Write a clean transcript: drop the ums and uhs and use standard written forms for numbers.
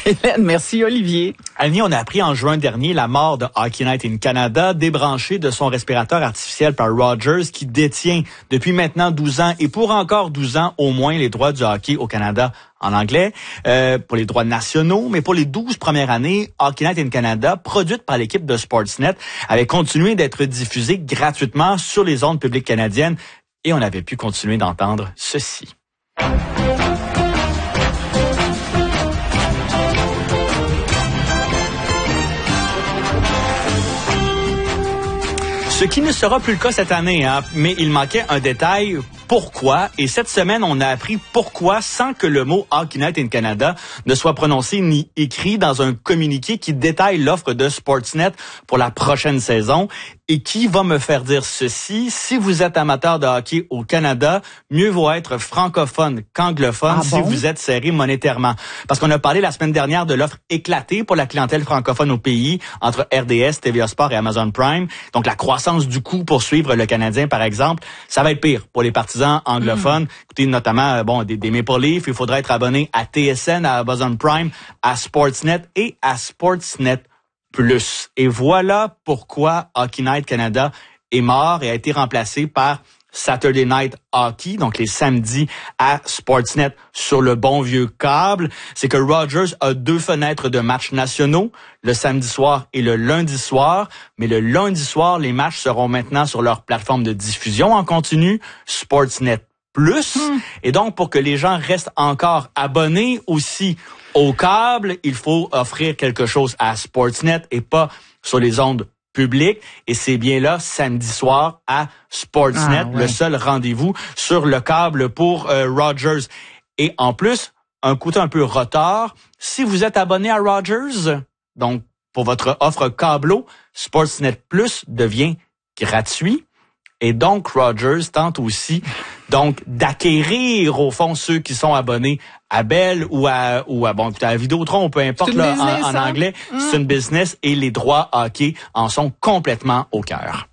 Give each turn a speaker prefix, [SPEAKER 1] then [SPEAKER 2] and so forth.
[SPEAKER 1] Hélène, merci Olivier.
[SPEAKER 2] Annie, on a appris en juin dernier la mort de Hockey Night in Canada, débranché de son respirateur artificiel par Rogers, qui détient depuis maintenant 12 ans et pour encore 12 ans au moins les droits du hockey au Canada en anglais, pour les droits nationaux, mais pour les 12 premières années, Hockey Night in Canada, produite par l'équipe de Sportsnet, avait continué d'être diffusée gratuitement sur les ondes publiques canadiennes et on avait pu continuer d'entendre ceci. Ce qui ne sera plus le cas cette année, mais il manquait un détail. Pourquoi? Et cette semaine, on a appris pourquoi sans que le mot Hockey Night in Canada ne soit prononcé ni écrit dans un communiqué qui détaille l'offre de Sportsnet pour la prochaine saison. Et qui va me faire dire ceci? Si vous êtes amateur de hockey au Canada, mieux vaut être francophone qu'anglophone si vous êtes serré monétairement. Parce qu'on a parlé la semaine dernière de l'offre éclatée pour la clientèle francophone au pays entre RDS, TVA Sport et Amazon Prime. Donc la croissance du coût pour suivre le Canadien, par exemple, ça va être pire pour les partisans anglophones. Écoutez, notamment des Maple Leafs, il faudra être abonné à TSN, à Amazon Prime, à Sportsnet et à Sportsnet Plus. Et voilà pourquoi Hockey Night Canada est mort et a été remplacé par Saturday Night Hockey, donc les samedis à Sportsnet sur le bon vieux câble. C'est que Rogers a 2 fenêtres de matchs nationaux, le samedi soir et le lundi soir. Mais le lundi soir, les matchs seront maintenant sur leur plateforme de diffusion en continu, Sportsnet Plus. Et donc, pour que les gens restent encore abonnés aussi au câble, il faut offrir quelque chose à Sportsnet et pas sur les ondes publiques. Et c'est bien là, samedi soir, à Sportsnet, le seul rendez-vous sur le câble pour Rogers. Et en plus, un côté un peu retard, si vous êtes abonné à Rogers, donc pour votre offre câblo, Sportsnet Plus devient gratuit. Et donc, Rogers tente aussi d'acquérir, au fond, ceux qui sont abonnés à Bell ou à Vidéotron, peu importe, là, en anglais. C'est une business et les droits hockey en sont complètement au cœur.